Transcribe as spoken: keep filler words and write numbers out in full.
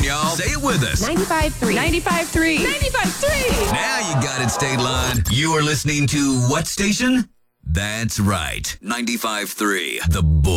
y'all. Say it with us. ninety-five three. ninety-five three. ninety-five three. Now you got it, State Line. You are listening to what station? That's right. ninety-five three. The Bull.